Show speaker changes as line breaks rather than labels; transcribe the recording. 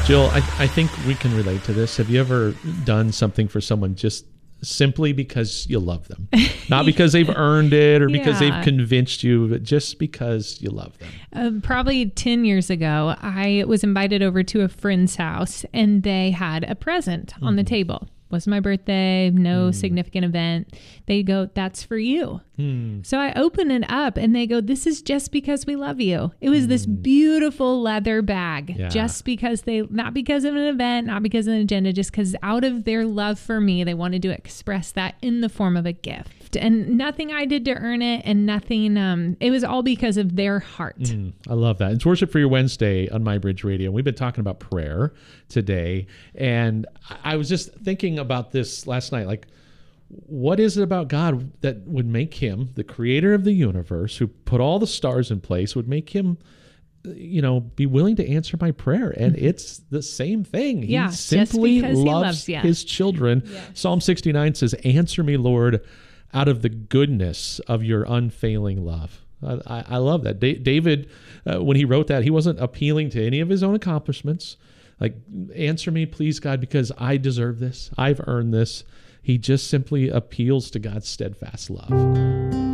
Jill, I think we can relate to this. Have you ever done something for someone just simply because you love them? Not because they've earned it or because they've convinced you, but just because you love them.
Probably 10 years ago, I was invited over to a friend's house and they had a present on the table. Wasn't my birthday, no significant event. They go, "That's for you." So I open it up and they go, "This is just because we love you." It was this beautiful leather bag, just because not because of an event, not because of an agenda, just because out of their love for me, they wanted to express that in the form of a gift. And nothing I did to earn it, and nothing, it was all because of their heart.
I love that. It's Worship for Your Wednesday on MyBridge Radio. We've been talking about prayer today. And I was just thinking about this last night. Like, what is it about God that would make him, the creator of the universe, who put all the stars in place, would make him, be willing to answer my prayer? And it's the same thing. He simply loves his children. Psalm 69 says, "Answer me, Lord, out of the goodness of your unfailing love." I love that. David, when he wrote that, he wasn't appealing to any of his own accomplishments. Like, answer me, please, God, because I deserve this. I've earned this. He just simply appeals to God's steadfast love.